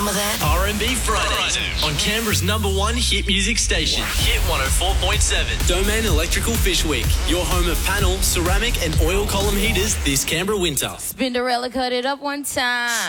some of that? R&B Fridays on Canberra's #1 hit music station, Hit 104.7. Domain Electrical Fish Week, your home of panel, ceramic and oil column heaters this Canberra winter. Spinderella cut it up one time.